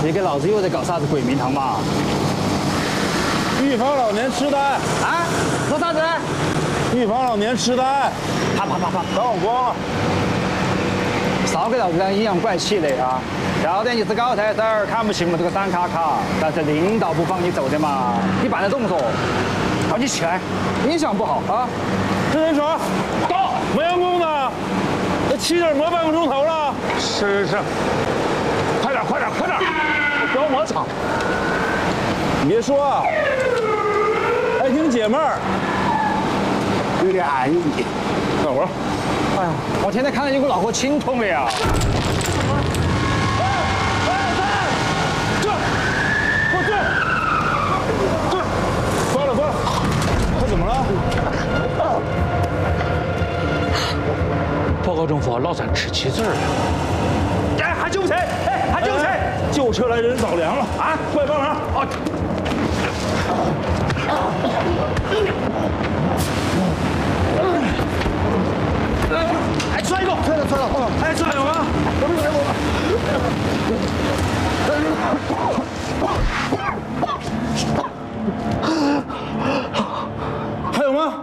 你给老子又在搞啥子鬼名堂嘛？ 预防老年痴呆啊？说啥子？ 预防老年痴呆。 啪！ 等我光。 少给老子当阴阳怪气的啊！要得你是高材生，看不起我们这个散卡卡，但是领导不放你走的嘛，你办得动作。好，你起来，影响不好啊！ 这人耍，到没员工呢？这7点磨半个钟头了。 是，快点，不要磨蹭。 你别说啊，还挺解闷儿， 有点安逸。 干活。 哎呀，我天天看到你给我脑壳青痛的呀！ 关了，他怎么了？ 报告政府，老三吃棋子了。 哎，还救谁？哎，还救谁？救车来人着凉了啊！快帮忙！啊！哎，摔一个，摔了！哎，摔！